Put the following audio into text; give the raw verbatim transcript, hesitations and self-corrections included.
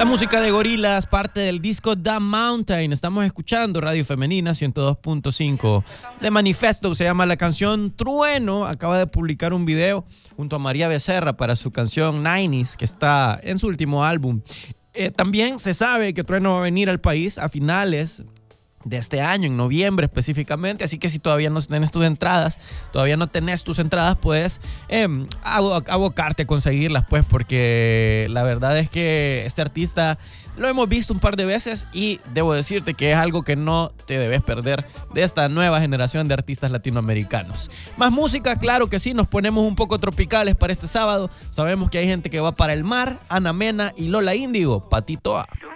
La música de Gorillaz, parte del disco The Mountain. Estamos escuchando Radio Femenina ciento dos punto cinco. De Manifesto se llama la canción Trueno. Acaba de publicar un video junto a María Becerra para su canción nineties, que está en su último álbum. Eh, también se sabe que Trueno va a venir al país a finales de este año, en noviembre específicamente, así que si todavía no tenés tus entradas, todavía no tenés tus entradas, puedes eh, abocarte a conseguirlas, pues, porque la verdad es que este artista lo hemos visto un par de veces y debo decirte que es algo que no te debes perder de esta nueva generación de artistas latinoamericanos. Más música, claro que sí, nos ponemos un poco tropicales para este sábado. Sabemos que hay gente que va para el mar, Ana Mena y Lola Índigo, Patito A.